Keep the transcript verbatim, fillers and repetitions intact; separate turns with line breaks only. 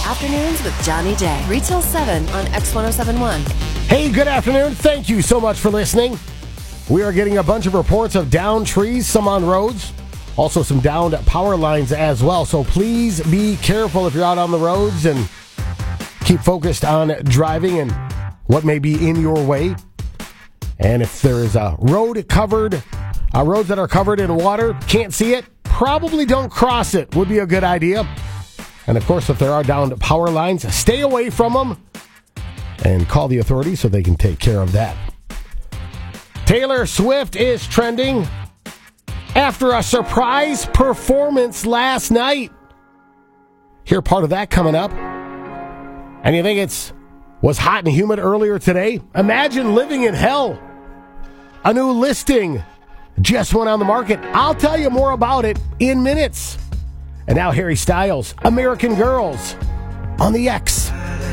Afternoons with Johnny J. Retail seven on X ten seventy-one.
Hey, good afternoon. Thank you so much for listening. We are getting a bunch of reports of downed trees, some on roads, also some downed power lines as well. So please be careful if you're out on the roads and keep focused on driving and what may be in your way. And if there is a road covered, uh, roads that are covered in water, can't see it, probably don't cross it would be a good idea. And of course, if there are downed power lines, stay away from them and call the authorities so they can take care of that. Taylor Swift is trending after a surprise performance last night. Hear part of that coming up. And you think it's was hot and humid earlier today? Imagine living in hell. A new listing just went on the market. I'll tell you more about it in minutes. And now Harry Styles, American Girls, on the X.